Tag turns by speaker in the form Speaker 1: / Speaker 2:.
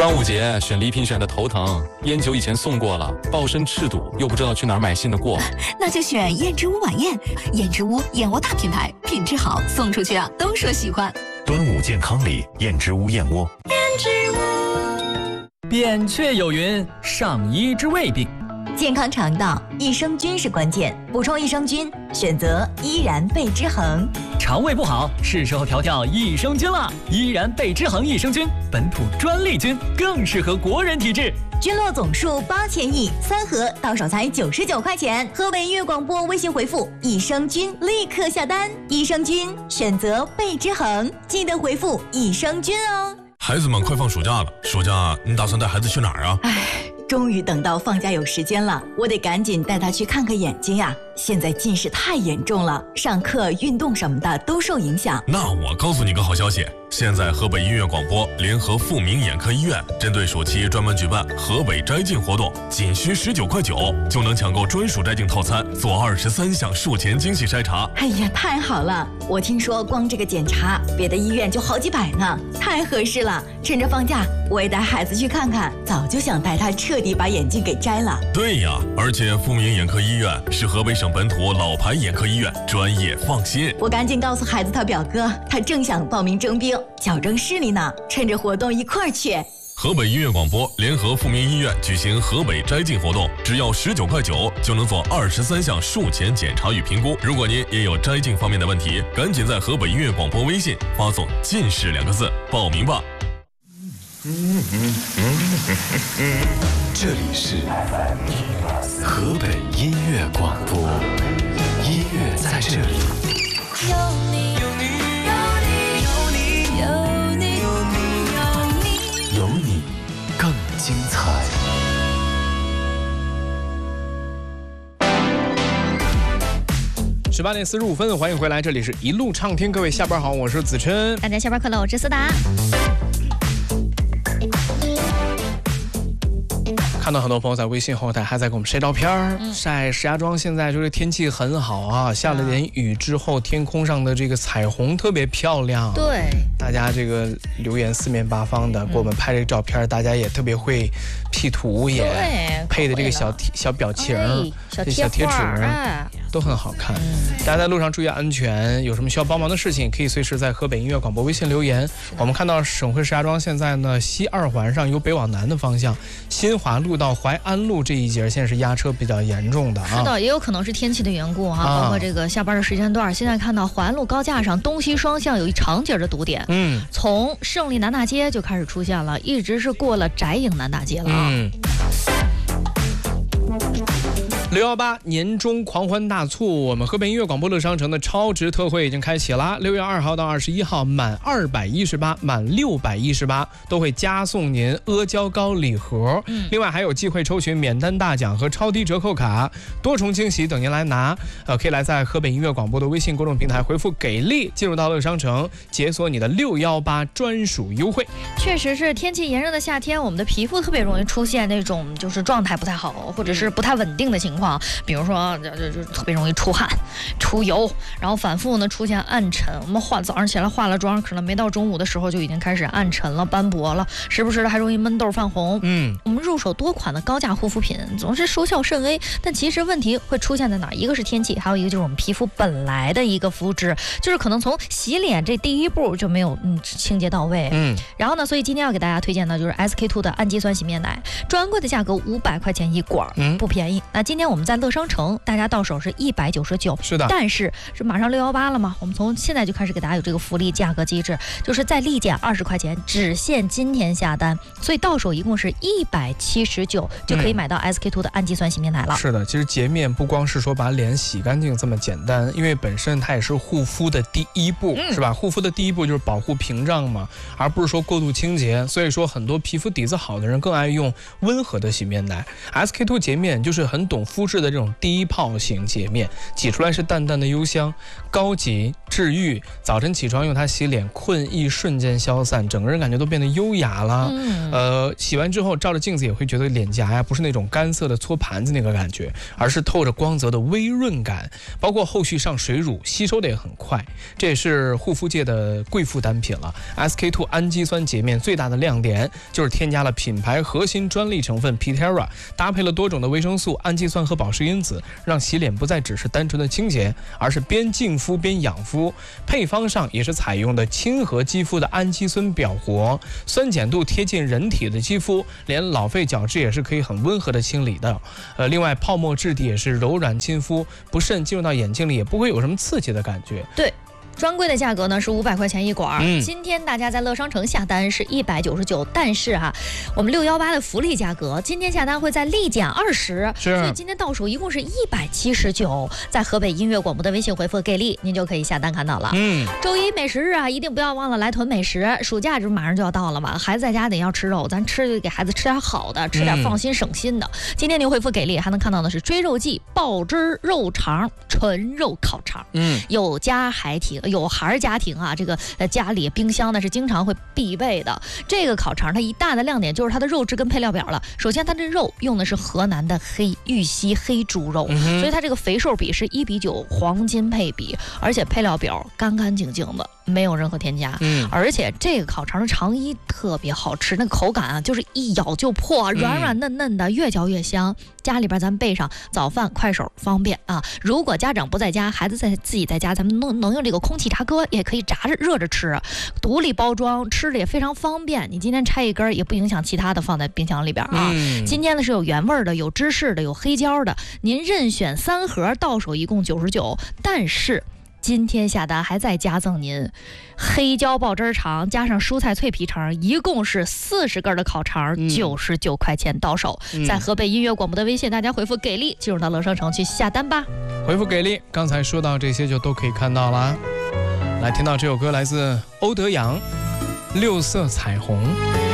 Speaker 1: 端午节选礼品选的头疼，烟酒以前送过了，抱身赤赌，又不知道去哪儿买新的过。
Speaker 2: 那就选燕之屋晚宴，燕之屋燕窝大品牌，品质好，送出去啊都说喜欢。
Speaker 3: 端午健康礼，燕之屋燕窝。
Speaker 2: 燕之屋。
Speaker 4: 扁鹊有云：上医之未病。
Speaker 5: 健康肠道，益生菌是关键，补充益生菌，选择依然贝之恒。
Speaker 4: 肠胃不好，是时候调调益生菌了。依然贝之恒益生菌，本土专利菌，更适合国人体质。
Speaker 5: 菌落总数8000亿，3盒到手才99块钱。河北音乐广播微信回复益生菌，立刻下单。益生菌选择贝之恒，记得回复益生菌哦。
Speaker 6: 孩子们快放暑假了，暑假你打算带孩子去哪儿啊？
Speaker 5: 终于等到放假有时间了，我得赶紧带他去看看眼睛呀。现在近视太严重了，上课、运动什么的都受影响。
Speaker 6: 那我告诉你个好消息，现在河北音乐广播联合富民眼科医院，针对暑期专门举办河北摘镜活动，仅需19.9块就能抢购专属摘镜套餐，做23项术前精细筛查。
Speaker 5: 哎呀，太好了！我听说光这个检查，别的医院就好几百呢，太合适了。趁着放假，我也带孩子去看看，早就想带他彻底把眼镜给摘了。
Speaker 6: 对呀，而且富民眼科医院是河北省本土老牌眼科医院，专业放心。
Speaker 5: 我赶紧告诉孩子他表哥，他正想报名征兵，矫正视力呢，趁着活动一块儿去。
Speaker 6: 河北音乐广播联合富民医院举行河北摘镜活动，只要19.9块就能做23项术前检查与评估。如果您也有摘镜方面的问题，赶紧在河北音乐广播微信发送“近视”2个字报名吧。
Speaker 3: 这里是河北音乐广播，音乐在这里。
Speaker 2: 有你，有你，有你，有你，有你，有你，
Speaker 3: 有你更精彩。
Speaker 7: 18点45分，欢迎回来，这里是一路畅听，各位下班好，我是子琛。
Speaker 8: 大家下班快乐，我是思达。
Speaker 7: 看到很多朋友在微信后台还在给我们晒照片晒石家庄现在就是天气很好啊，下了点雨之后，天空上的这个彩虹特别漂亮。
Speaker 8: 对，
Speaker 7: 大家这个留言四面八方的给我们拍这个照片，大家也特别会 P 图，也配的这个小表情、小贴纸都很好看。大家在路上注意安全，有什么需要帮忙的事情，可以随时在河北音乐广播微信留言。我们看到省会石家庄现在呢，西2环上由北往南的方向，新华路到淮安路这一节现在是压车比较严重的啊。
Speaker 8: 是的，也有可能是天气的缘故哈，包括这个下班的时间段，现在看到淮安路高架上东西双向有一长节的堵点，从胜利南大街就开始出现了，一直是过了翟影南大街了啊。
Speaker 7: 618年终狂欢大促，我们河北音乐广播乐商城的超值特惠已经开启了。6月2号到21号，满218，满618都会加送您阿胶糕礼盒。另外还有机会抽取免单大奖和超低折扣卡，多重惊喜等您来拿。可以来在河北音乐广播的微信公众平台回复“给力”，进入到乐商城，解锁你的618专属优惠。
Speaker 8: 确实是天气炎热的夏天，我们的皮肤特别容易出现那种就是状态不太好，或者是不太稳定的情况。比如说就特别容易出汗、出油，然后反复呢出现暗沉。我们早上起来化了妆，可能没到中午的时候就已经开始暗沉了、斑驳了，时不时的还容易闷痘泛红。我们入手多款的高价护肤品，总是收效甚微，但其实问题会出现在哪儿？一个是天气，还有一个就是我们皮肤本来的一个肤质，就是可能从洗脸这第一步就没有清洁到位。然后呢，所以今天要给大家推荐的就是 SK2 的氨基酸洗面奶，专柜的价格500块钱一管，不便宜。那今天我们在乐商城，大家到手是199，
Speaker 7: 是的。
Speaker 8: 但是马上618了嘛，我们从现在就开始给大家有这个福利价格机制，就是再立减20块钱，只限今天下单，所以到手一共是179就可以买到 SK2 的氨基酸洗面奶了。
Speaker 7: 是的，其实洁面不光是说把脸洗干净这么简单，因为本身它也是护肤的第一步，是吧？护肤的第一步就是保护屏障嘛，而不是说过度清洁。所以说很多皮肤底子好的人更爱用温和的洗面奶。SK2 洁面就是很懂肤质的这种低泡型洁面，挤出来是淡淡的幽香，高级治愈。早晨起床用它洗脸，困意瞬间消散，整个人感觉都变得优雅了。洗完之后照着镜子也会觉得脸颊呀不是那种干涩的搓盘子那个感觉，而是透着光泽的微润感。包括后续上水乳，吸收的也很快，这也是护肤界的贵妇单品了。SK2 氨基酸洁面最大的亮点就是添加了品牌核心专利成分 Pitera， 搭配了多种的维生素、氨基酸和保湿因子，让洗脸不再只是单纯的清洁，而是边净肤边养肤。配方上也是采用的亲和肌肤的氨基酸表活，酸碱度贴近人体的肌肤，连老废角质也是可以很温和的清理的。另外泡沫质地也是柔软亲肤，不慎进入到眼睛里也不会有什么刺激的感觉。
Speaker 8: 对。专柜的价格呢是500块钱一管，今天大家在乐商城下单是199，但是我们618的福利价格，今天下单会再立减20，所以今天到手一共是179。在河北音乐广播的微信回复给力，您就可以下单看到了。周一美食日一定不要忘了来囤美食，暑假这马上就要到了嘛，孩子在家得要吃肉，咱给孩子吃点好的，吃点放心省心的。今天您回复给力，还能看到的是追肉季爆汁肉肠纯肉烤肠，有家还挺。有孩家庭这个家里冰箱呢是经常会必备的。这个烤肠它一大的亮点就是它的肉质跟配料表了。首先它这肉用的是河南的玉溪黑猪肉，所以它这个肥瘦比是1:9，黄金配比，而且配料表干干净净的，没有任何添加。而且这个烤肠的肠衣特别好吃，那口感就是一咬就破，软软嫩嫩的，越嚼越香。家里边咱备上早饭快手方便如果家长不在家，孩子自己在家，咱们能用这个空气炸锅，也可以炸着热着吃，独立包装，吃的也非常方便。你今天拆一根也不影响其他的放在冰箱里边今天呢是有原味的，有芝士的，有黑椒的，您任选3盒，到手一共99。但是今天下单还再加赠您黑椒爆汁肠加上蔬菜脆皮肠，一共是40根的烤肠，99块钱到手。在河北音乐广播的微信，大家回复给力，进入到乐商城去下单吧。
Speaker 7: 回复给力，刚才说到这些就都可以看到了。来听到这首歌来自欧德阳，六色彩虹。